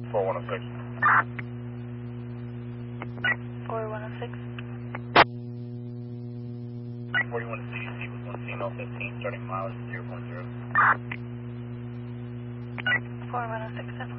4106. 4106. 41 CDC with 1 15, starting mileage 0.0. 4106.